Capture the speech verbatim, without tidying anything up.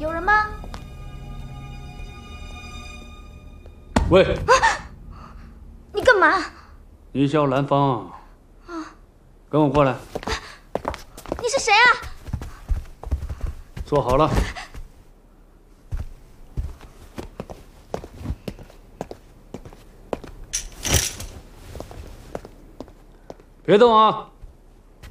有人吗？ 喂， 啊！你干嘛？ 你叫兰芳。啊，跟我过来。 你是谁啊？ 坐好了。别动啊！